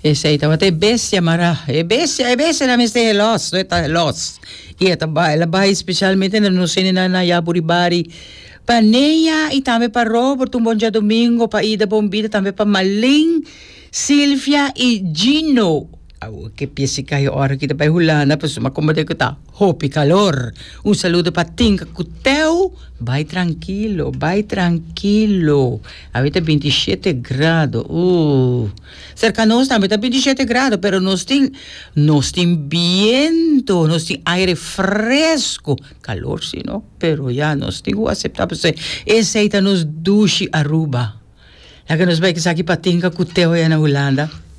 Esse aí tava até bestia, mara. É bestia na meste helos, não é tá helos. E ela vai especialmente no cinema na Yaburibari. Paneia e também para Robert, bom dia domingo, para Ida Bombida, também para Malin, Silvia e Gino. Que piensa que hay hora que te vai hulana, pues uma como de que tá, hopi calor. Um saludo para Tinka Cuteu. Vai tranquilo. Ahorita 27 grados. Cerca nós também tá 27 grados, pero nós tem viento, nós tem aire fresco. Calor, sim, não? Pero já nós tem o aceitável. Esse aí tá nos duche Aruba. Lá que nós vai que aqui para Tinka Cuteu aí na Holanda.